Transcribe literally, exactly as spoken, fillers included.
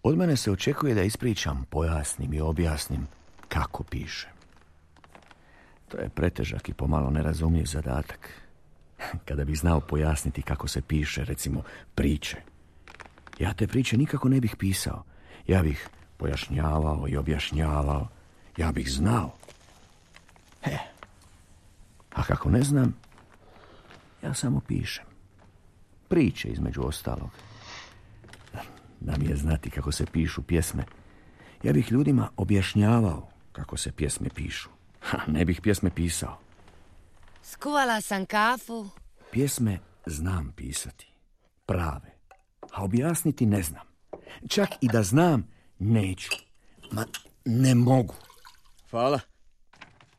Od mene se očekuje da ispričam, pojasnim i objasnim kako pišem. To je pretežak i pomalo nerazumljiv zadatak. Kada bih znao pojasniti kako se piše, recimo, priče. Ja te priče nikako ne bih pisao. Ja bih pojašnjavao i objašnjavao. Ja bih znao. He. A kako ne znam, ja samo pišem. Priče između ostalog. Da mi je znati kako se pišu pjesme, ja bih ljudima objašnjavao kako se pjesme pišu. Ha, ne bih pjesme pisao. Skuvala sam kafu. Pjesme znam pisati. Prave. A objasniti ne znam. Čak i da znam, neću. Ma, ne mogu. Hvala.